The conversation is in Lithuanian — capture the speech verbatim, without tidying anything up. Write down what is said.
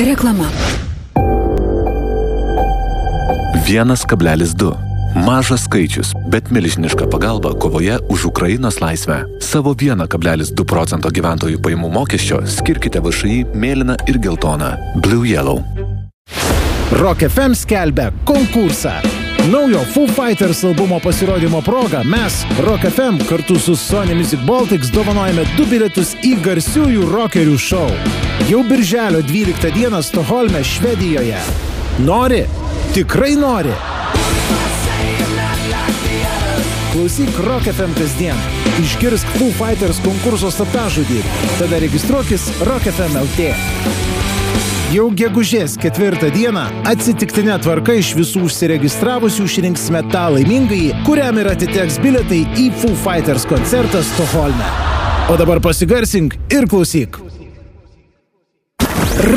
Reklama. vienas kablelis du. Mažas skaičius, bet milžiniška pagalba kovoje už Ukrainos laisvę. Savo vienas kablelis du procento gyventojų pajamų mokesčio skirkite V Š I mėlyną ir geltoną. Blue Yellow. Rock F M skelbia konkursą. Naujo Foo Fighters albumo pasirodymo proga mes, Rock F M, kartu su Sony Music Baltics dovanojame du bilietus į garsiųjų rockerių šou. Jau birželio dvyliktą dieną Stokholme, Švedijoje. Nori? Tikrai nori? Klausyk Rock F M kasdien. Išgirsk Foo Fighters konkurso slaptažodį. Tada registruokis Rock F M L T. Jau gegužės ketvirtą dieną atsitiktinė tvarka iš visų užsiregistravusių išrinksime tą laimingąjį, kuriam ir atiteks bilietai į Foo Fighters koncertą Stokholme. O dabar pasigarsink ir klausyk.